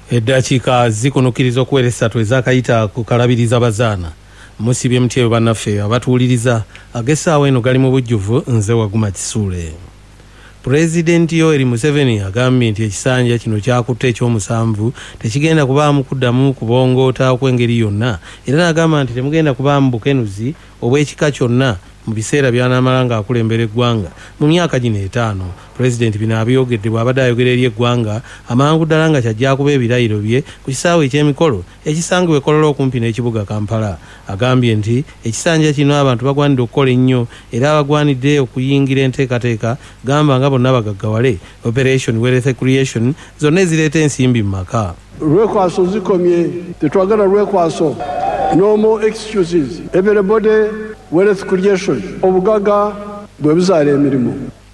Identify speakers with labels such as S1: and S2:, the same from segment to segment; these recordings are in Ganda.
S1: Eddakiika zikunukiriza okuwera essatu ezakayita ku kalabiriza bazaana musibye mutyeyo bannaffe abatuwuliriza ag'essaawa eno gali mu bujjuvu nze Waguma Kisuule. Pulezidenti Yoweri Museveni agambye nti ekisanja kino kyakutte ekyomusanvu tekigenda kubaamu kuddamu kubongoota okw'engeri yonna era n'agamba nti temugenda kubaamu bukenuzi obw'ekika kyonna mu biseera by'anaamala ng'akulembera eggwanga mu myaka gino 5. Pulezidenti bino abyogedde bw'abadde ayogera eri eggwanga amangu ddala nga kyajja kuba ebirayiro bye ku kisaawe eky'emikolo ekisangibwa ekololo okumpi n'ekibuga Kampala. Agambye nti ekisanja kino abantu bagwanidde okukola ennyo era abagwanidde okuyingira enteekateeka gamba nga bonna bagaggawale Operation Wealth Creation zonna ezireeta ensimbi mu maka.
S2: Lwekwaso zikomye, tetwagala lwekwaso. No more excuses. Everybody wealth creation. Obugaga bwe buzaala emirimu.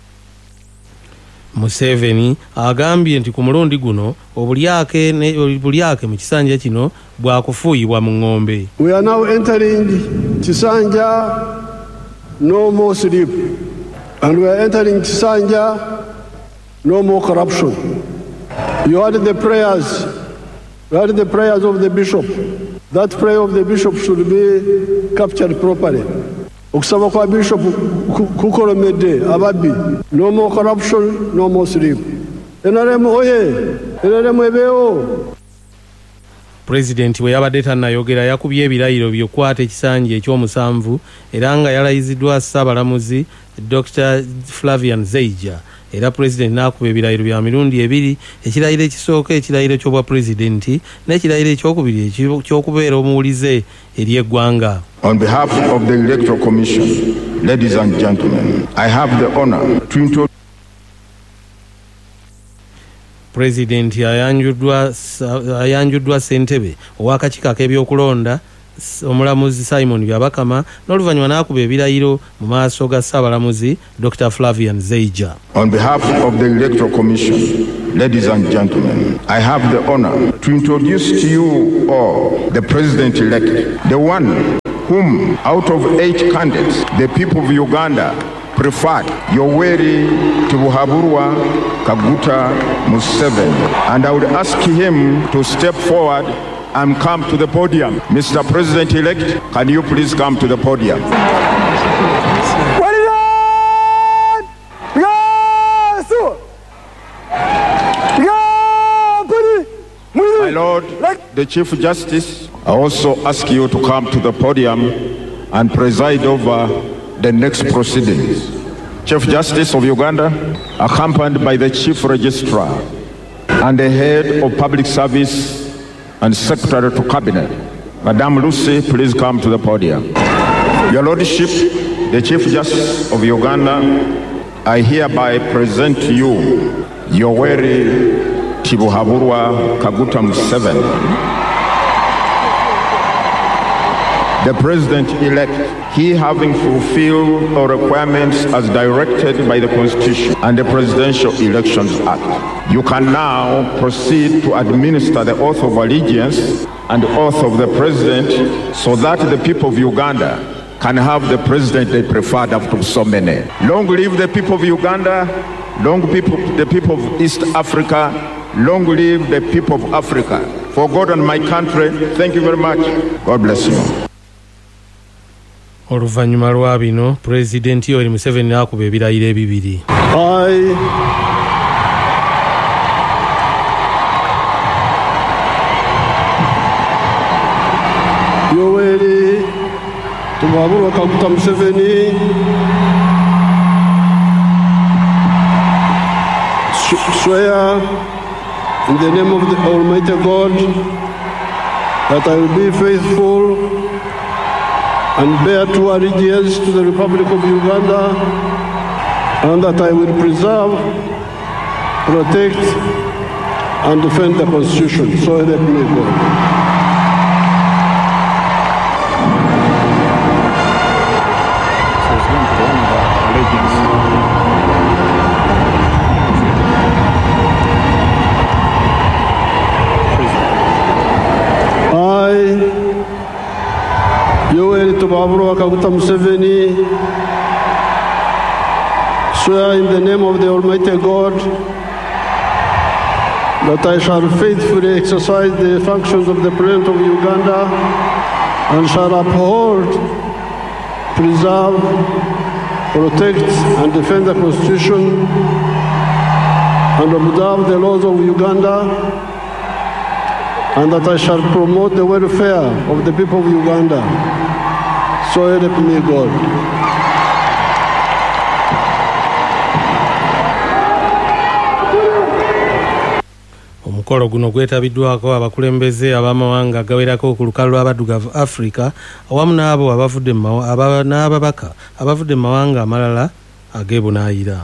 S1: Museveni agambye nti ku mulundi guno obulyake mu kisanja kino bwakufuuyibwa mu ng'ombe.
S2: We are now entering Kisanja no more sleep. And we are entering Kisanja no more corruption. You heard the prayers. You heard the prayers of the bishop. That prayer of the bishop should be captured properly. Okusaba kwa bishop kukolomedde ababbi. No more corruption, no more sleep. NRM oye, NRM ebeewo.
S1: Pulezidenti bwe yabadde tannayogera yakubye ebirayiro by'okwata ekisanja ekyomusanvu era nga yalayiziddwa Ssaabalamuzi Dr. Flavian Zeija. Era Pulezidenti n'akuba ebirayiro bya mirundi ebiri, ekirayiro ekisooka ekirayiro ky'obwa Pulezidenti n'ekirayiro ekyokubiri ky'okubeera omuwulize eri eggwanga.
S3: On behalf of the Electoral Commission, ladies and gentlemen, I have the honor to introduce
S1: Pulezidenti ayanjuddwa ssentebe ow'akakiiko ak'ebyokulonda omulamuzi Simon Byabakama n'oluvannyuma n'akuba ebirayiro mu maaso ga Ssaabalamuzi Dr. Flavian Zeija.
S3: On behalf of the Electoral Commission, ladies and gentlemen, I have the honor to introduce to you all the President-elect, the one whom out of 8 candidates the people of Uganda preferred, Yoweri Tibuhaburwa Kaguta Museveni. And I would ask him to step forward and come to the podium. Mr. President-elect, can you please come to the podium? My Lord, the Chief Justice, I also ask you to come to the podium and preside over the next proceedings. Chief Justice of Uganda, accompanied by the Chief Registrar and the Head of Public Service and Secretary to Cabinet. Madame Lucy, please come to the podium. Your Lordship, the Chief Justice of Uganda, I hereby present to you Yoweri Tibuhaburwa Kaguta Museveni, the President-elect, he having fulfilled all requirements as directed by the Constitution and the Presidential Elections Act. You can now proceed to administer the oath of allegiance and the oath of the President so that the people of Uganda can have the President they preferred after so many. Long live the people of Uganda, long live the people of East Africa, long live the people of Africa. For God and my country, thank you very much. God bless you.
S1: Oluvannyuma lwa bino Pulezidenti Yoweri Museveni n'akuba ebirayiro ebibiri.
S2: Yoweri Tibuhaburwa Kaguta Museveni swear in the name of the Almighty God that I will be faithful and bear true allegiance to the Republic of Uganda, and that I will preserve, protect, and defend the Constitution. So help me God. Yoweri Tibuhaburwa Kaguta Museveni swear in the name of the Almighty God that I shall faithfully exercise the functions of the President of Uganda and shall uphold, preserve, protect and defend the Constitution and observe the laws of Uganda, and that I shall promote the welfare of the people of Uganda. So help me God.
S1: Omukolo guno gwetabiddwako abakulembeze ab'amawanga agawerako ku lukalu lw'abaddugavu Africa awamu n'abo n'ababaka abavudde mu mawanga amalala ag'ebunaayira.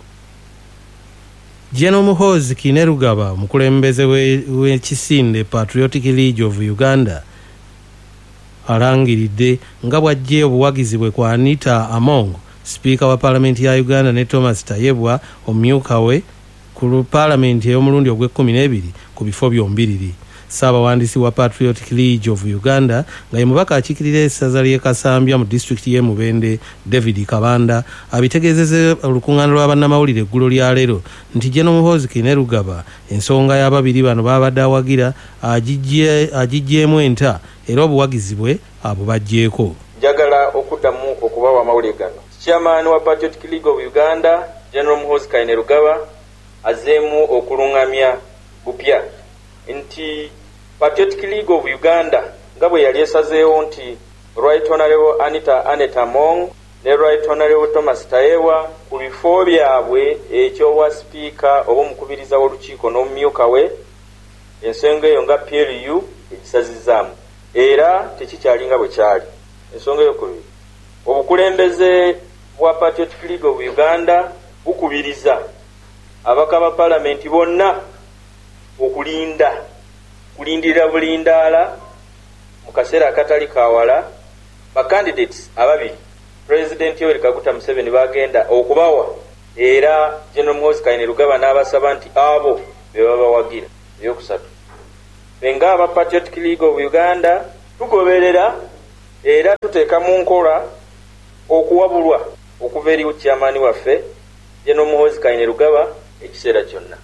S1: General Muhoozi Kainerugaba, omukulembeze w'ekisinde Patriotic League of Uganda, alangiridde nga bw'aggye obuwagizi bwe kwa Anita Among, sipiika wa paalamenti ya Uganda, ne Thomas Tayebwa, omumyuka we ku paalamenti ey'omulundi ogw'e12 ku bifo byombiriri. Ssaabawandiisi wa Patriotic League of Uganda nga ye mubaka akiikirira essaza ly'e Kasambya mu disitulikiti y'e Mubende, David Kabanda, abitegeezezza olukuŋŋaana lwa bannamawulire eggulo lya leero nti General Muhoozi Kainerugaba ensonga y'ababiri bano babadde awagira agiggyeemu enta era obuwagizi bwe abubaggyeeko.
S4: Njagala okuddamu okubawa amawulire gano. Chairman wa Patriotic League of Uganda, General Muhoozi Kainerugaba, azeemu okulungamya bupya nti Patriotic League of Uganda nga bwe yali esazeewo nti Right Honorable Anita Among ne Right Honorable Thomas Tayebwa ku bifo byabwe ekyobwa sipiika oba omukubiriza w'olukiiko n'omumyuka we, ensonga eyo nga PLU egisazizaamu era tekikyali nga bwe kyali. Ensonga eyokubiri, obukulembeze bwa Patriotic League of Uganda bukubiriza abaka ba paalamenti bonna kulindira bulindaala mu kaseera akatali kawala ba candidates ababiri President Yoweri Kaguta Museveni bagenda okubawa, era General Muhoozi Kainerugaba n'abasaba nti abo be babawagira. Eyokusatu, benga aba Patriotic League of Uganda tugoberera era tuteeka mu nkola okuwabulwa okuva eri chairman waffe General Muhoozi Kainerugaba ekiseera kyonna.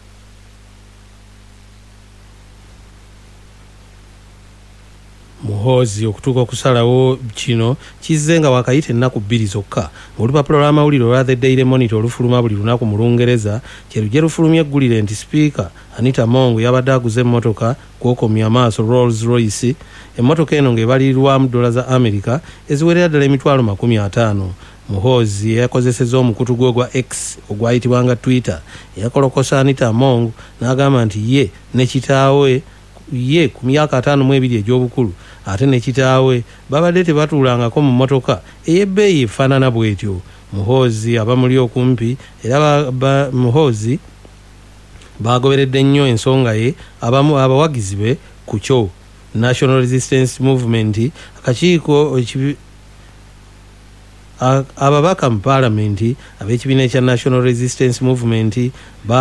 S1: Muhoozi okutuuka okusalawo kino kizze nga wakayita ennaku 2 zokka ng'olupapula lw'amawulire olwa The Daily Monitor olufuluma buli lunaku mu Lungereza kyerujje lufulumya eggulire nti sipiika Anita Among yabadde aguze emmotoka kw'okomya amaaso Rolls Royce, emmotoka eno ng'ebalirirwamu dola za Amerika eziwerera ddala $50,000. Muhoozi yakozesezza omukutu gwe ogwa X ogwayitibwanga Twitter yakolokosa Anita Among n'agamba nti ye ne kitaawe ye ku myaka 52 egy'obukulu ate ne kitaawe babadde tebatuulangako mu mmotoka ey'ebbeeyi efaanana bw'etyo. Muhoozi abamuli okumpi era Muhoozi bagoberedde nnyo ensonga ye abawagizi be ku kyo National Resistance Movement, akakiiko ababaka mu paalamenti ab'ekibiina ekya National Resistance Movement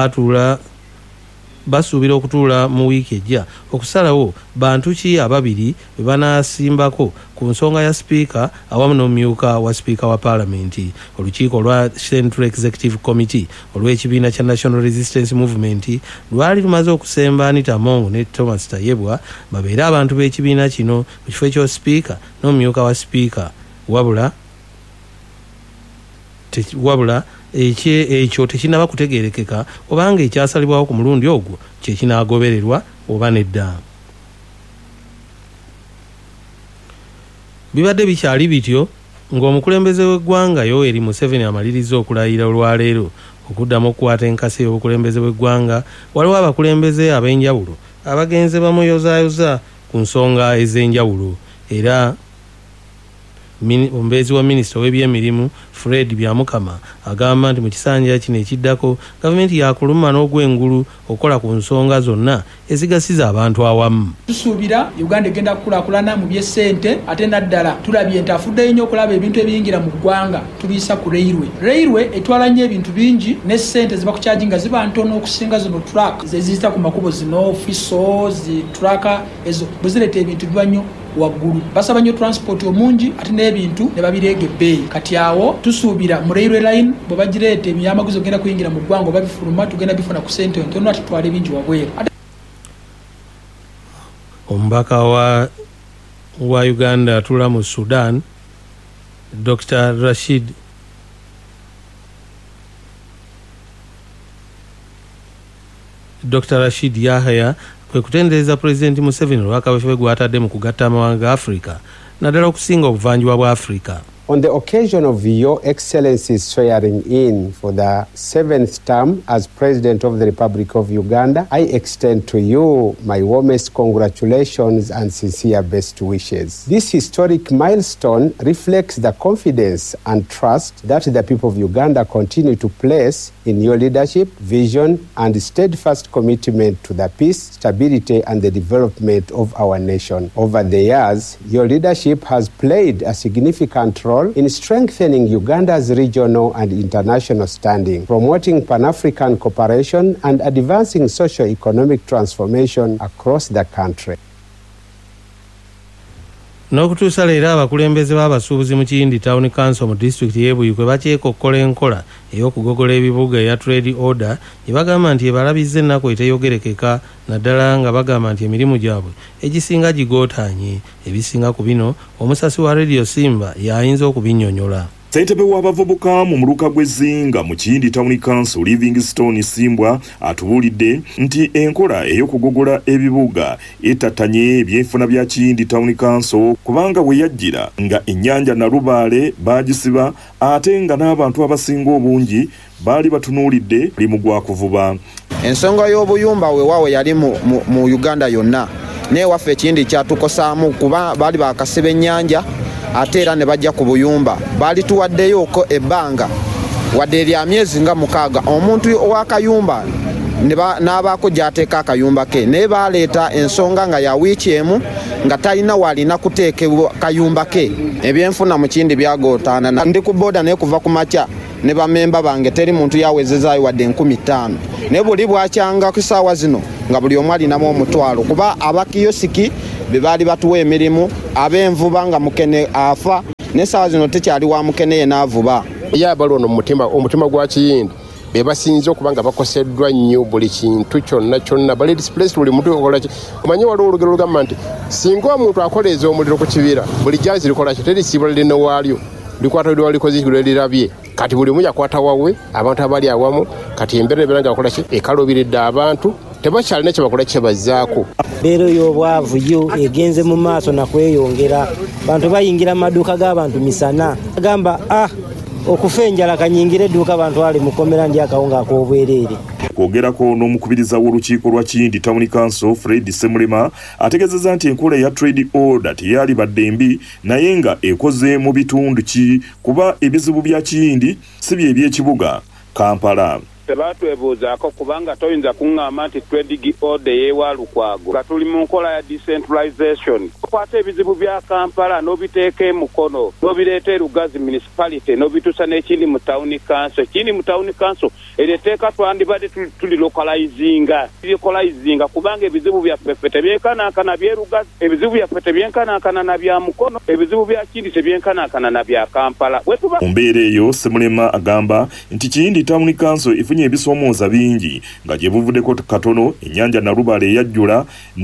S1: basuubira okutuula mu wiiki ejja okusalawo bantu ki ababiri be banaasimbako ku nsonga ya sipiika awamu n'omumyuka wa sipiika wa paalamenti. Olukiiko olwa Central Executive Committee olw'ekibiina kya National Resistance Movement lwali lumaze okusemba Anita Among ne Thomas Tayebwa babeere abantu b'ekibiina kino ku kifo eky'osipiika n'omumyuka wa sipiika, wabula ekyo tekinaba kutegeerekeka obanga ekyasalibwawo ku mulundi ogwo kye kinaagobererwa oba nedda. Bibadde bikyali bityo ng'omukulembeze w'eggwanga Yoweri Museveni amaliriza okulayira olwaleero okuddamu okukwata enkasi y'obukulembeze bw'eggwanga. Waliwo abakulembeze ab'enjawulo abagenze bamuyozaayoza ku nsonga ez'enjawulo, era omubeezi wa minisita w'ebyemirimu Fred Byamukama agamba nti mu kisanja kino ekiddako gavumenti yakuluma n'ogw'engulu okukola ku nsonga zonna ezigasiza abantu awamu.
S5: Tusuubira Uganda egenda kukulaakulana mu by'essente, ate naddala tulabye nti afuddeyo nnyo okulaba ebintu ebiyingira mu ggwanga tubiyisa ku railway etwala nnyo ebintu bingi ne ssente ziba ku charging nga ziba ntono okusinga zino truck zeziyita ku makubo zino fiso zi trucka ezo bwe zireeta ebintu biba nnyo waggulu. Basaba nnyo transport omungi ate n'ebintu ne babireega ebbeeyi. Kati awo tusuubira mu railway line bwe bagireeta ebyamaguzi ogenda kuyingira mu ggwanga oba bifuluma tugenda bifuna ku ssente ntono ate tutwala ebingi wabweru.
S1: omubaka wa Uganda atula mu Sudan Dr. Rashid Yahya kwe kutendereza President Museveni olw'akaweefube gw'atadde mu kugatta amawanga ga Africa naddala okusinga obuvanjuba bwa Africa.
S6: On the occasion of Your Excellency's swearing in for the 7th term as President of the Republic of Uganda, I extend to you my warmest congratulations and sincere best wishes. This historic milestone reflects the confidence and trust that the people of Uganda continue to place in your leadership, vision, and steadfast commitment to the peace, stability, and the development of our nation. Over the years, your leadership has played a significant role in strengthening Uganda's regional and international standing, promoting Pan-African cooperation, and advancing socio-economic transformation across the country.
S1: N'okutuusa leero abakulembeze b'abasuubuzi mu Kiyindi Town Council mu disitulikiti y'e Buyikwe bakyekokkola enkola ey'okugogola ebibuga eya trade order gye bagamba nti ebalabizza ennaku eteyogerekeka naddala nga bagamba nti emirimu gyabwe egisinga gigootaanye. Ebisinga ku bino omusasi wa Radio Simba y'ayinza okubinnyonnyola.
S7: Ssentebe w'abavubuka mu muluka gw'Ezzinga mu Kiyindi Town Council Livingstone Simbwa atubuulidde nti enkola ey'okugogola ebibuga ettattanye ebyenfuna bya Kiyindi Town Council kubanga we yajjira nga ennyanja Nalubaale baagisiba ate nga n'abantu abasinga obungi baali batunuulidde limu gwa kuvuba.
S8: Ensonga y'obuyumba weewaawo yali mu Uganda yonna n'ewaffe Kiyindi kyatukosaamu kuba baali bakasiba ennyanja ate era ne bajja ku buyumba baali tuwaddeyoko ebbanga wadde erya myezi nga 6 omuntu ow'akayumba n'abaako gy'ateeka akayumba ke naye baaleeta ensonga nga ya wiiki emu nga talina walina kuteekebwa kayumba ke. Ebyenfuna mu Kiyindi byagootaana. Ndi ku booda naye kuva ku makya ne bamemba bange teri muntu yawezezaayo wadde 5,000 naye buli bwakyanga ku ssaawa zino nga buli omu alinamu omutwalo kuba abakiyosiki be baali batuwa emirimu ab'envuba nga Mukene afa n'essaawa zino tekyali wa Mukene ye n'avuba.
S9: Ye abali ono omutima gwa Kiyindi be basinze okuba nga bakoseddwa nnyo buli kintu kyonna bali displaced buli muntu okola ki. Omanyi waliwo olugero lugamba nti singa omuntu akoleeza omuliro ku kibira buli jjanzi likola ki terisiibula lino waalyo likwata lwalikozikirwe lirabye kati buli omu yakwata wawe abantu abali awamu kati embeera nebeera nga bakola ki ekalobiridde abantu tebakyalina kye bakola kye bazzaako.
S10: Embeera y'obwavu yo egenze mu maaso nakweyongera bantu bayingira mu maduuka g'abantu misana agamba okufa enjala kanyingire edduuka abantu ali mukomera ndi akawunga ak'obwereere.
S7: Kwogerako n'omukubiriza w'olukiiko lwa Kiyindi Town Council Fred Semulema ategeezezza nti enkola ya trade order teyali badde mbi naye nga ekoze mu bitundu ki kuba ebizibu bya Kiyindi si bye by'ekibuga Kampala.
S11: Tebatwebuuzaako kubanga toyinza kuŋŋamba nti trade order yeewa Lukwago nga tuli mu nkola ya decentralization. Okwata ebizibu bya Kampala n'obiteeka emukono n'obireeta Lugazi municipality n'obituusa n'ekindi mu town council. Ekindi mu town council ereteeka twandibadde tuli localizinga kubanga ebizibu byaffe tebyenkanankana bye Lugazi, ebizibu byaffe tebyenkanankana na bya Mukono, ebizibu bya Kiyindi tebyenkanankana na bya Kampala.
S7: Mu mbeera eyo Semulema agamba nti Kiyindi Town Council ifunye ebisoomooza bingi nga gye buvuddeko katono ennyanja Nalubaale eyajjula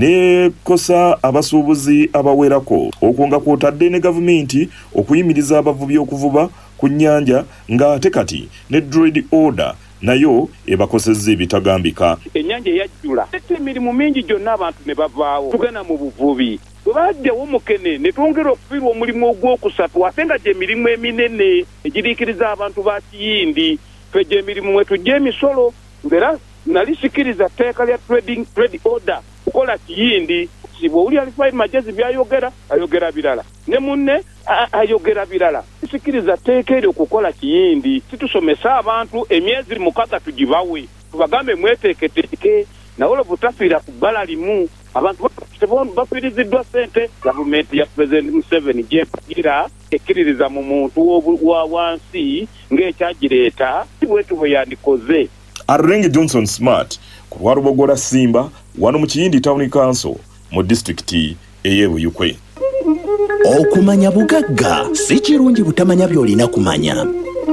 S7: n'ekosa abasuubuzi abawerako okwo nga kwotadde ne gavumenti okuyimiriza abavubi okuvuba ku nnyanja ng'ate kati ne trade order nayo ebakosezza ebitagambika.
S11: Ennyanja eyajjula emirimu mingi gyonna abantu ne bavaawo tugenda mu buvubi bwe bajjawo Mukene ne twongera okufiirwa omulimu ogwokusatu ate nga gy'emirimu eminene egiriikiriza abantu ba Kiyindi. Ffe emirimu mwe tujja emisolo mbeera nalisikiriza tteeka lya trade order kukola Kiyindi sibwe oli alifaayi magezi ayogera birala ne munne ayogera birala. Sikiriza tteeka eryo okukola Kiyindi situsomesa abantu emyezi 6 tugibawe tubagambe mweteeketeeke nawe butafiira ku bbala limu abantu bafiiriziddwa ssente. Gavumenti ya President Museveni gyepagira ekkiririza mu muntu wa wansi ng'ekyagireeta bwetu bwe yandikoze.
S7: Arrenge Johnson Smart ku lwa Lubogola Simba wano mu Kiyindi Town Council mu disitulikiti ey'e Buyikwe.
S12: Okumanya bugagga si kirungi butamanya by'olina kumanya.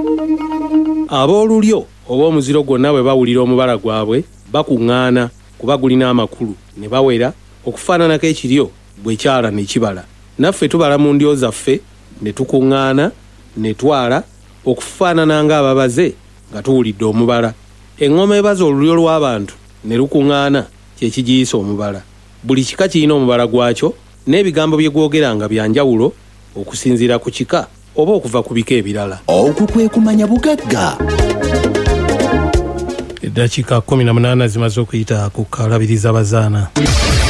S1: Aboolulyo oba omuziro gwonna bwe bawulira omubala gwabwe bakuŋŋaana kuba gulina amakulu ne bawera okufaananako ekiryo bwe kyala ne kibala. Naffe tubala mu ndyo zaffe ne tukuŋŋaana ne twala okufaanana ng'ababaze nga tuwulidde omubala. Eŋŋoma ebaza olulyo lw'abantu ne lukuŋŋaana kye kigiyisa omubala. Buli kika kirina omubala gwakyo n'ebigambo bye gwogera nga bya njawulo okusinziira ku kika oba okuva ku bika ebirala.
S12: Okwo kwe kumanya bugagga.
S1: Eddakiika 18 zimaze okuyita ku kalabiriza bazaana.